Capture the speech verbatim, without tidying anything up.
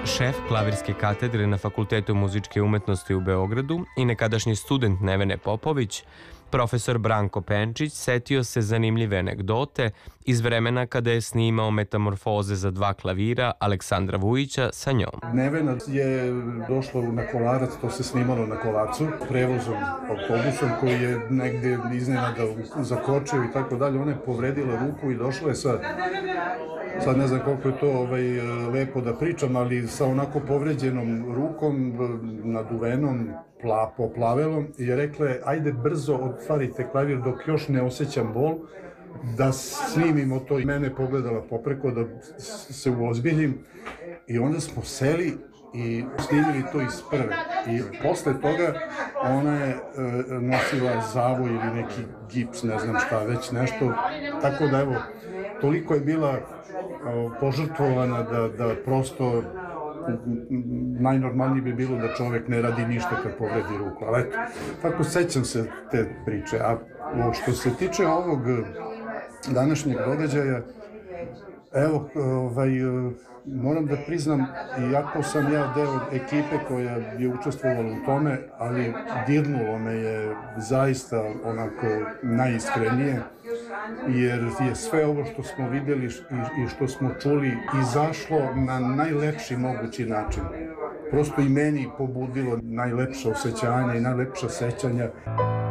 šef klavirske katedre na Fakultetu muzičke umetnosti u Beogradu i nekadašnji student Nevene Popović, profesor Branko Penčić setio se zanimljive anegdote iz vremena kada je snimao Metamorfoze za dva klavira Aleksandra Vujića sa njom. Nevena je došla na Kolarac, to se snimalo na Kolarcu, prevozom, autobusom koji je negde iznenada zakočio i tako dalje. Ona je povredila ruku i došla je sa, sad ne znam koliko je to ovaj, lepo da pričam, ali sa onako povređenom rukom, naduvenom, pla, poplavelom, i je rekla, ajde brzo otvarite klavir dok još ne osjećam bol, da snimimo to. I mene pogledala popreko da se uozbiljim i onda smo seli i snimili to iz prve. I posle toga ona je e, nosila zavoj ili neki gips, ne znam šta, već nešto. Tako da evo, toliko je bila e, požrtvovana da, da prosto najnormalnije bi bilo da čovek ne radi ništa kad povredi ruku. Ali eto, tako sećam se te priče. A što se tiče ovog današnjeg događaja, evo, ovaj, moram da priznam, iako sam ja deo ekipe koja je učestvovala u tome, ali dirnulo me je zaista onako najiskrenije, jer je sve ovo što smo videli i što smo čuli izašlo na najlepši mogući način. Prosto i meni pobudilo najlepše osjećanja i najlepša sećanja.